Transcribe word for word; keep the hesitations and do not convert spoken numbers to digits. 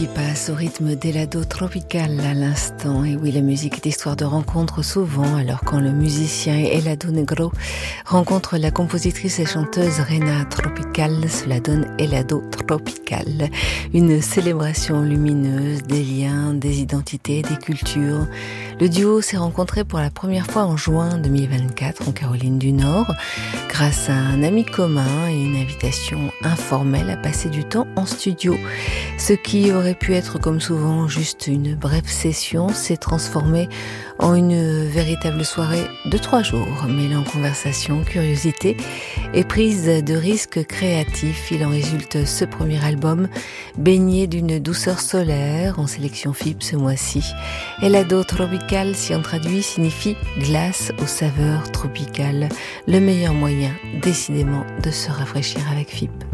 Il passe au rythme d'Helado Tropical à l'instant. Et oui, la musique est histoire de rencontres souvent. Alors quand le musicien Helado Negro rencontre la compositrice et chanteuse Reina Tropical, cela donne Helado Tropical. Une célébration lumineuse des liens, des identités, des cultures. Le duo s'est rencontré pour la première fois en juin deux mille vingt-quatre en Caroline du Nord, grâce à un ami commun et une invitation informelle à passer du temps en studio. Ce qui aurait pu être comme souvent juste une brève session s'est transformé en une véritable soirée de trois jours, mêlant conversation, curiosité et prise de risques créatifs. Il en résulte ce premier album, baigné d'une douceur solaire, en sélection F I B ce mois-ci. Helado Tropical, si on traduit, signifie glace aux saveurs tropicales. Le meilleur moyen, décidément, de se rafraîchir avec F I B.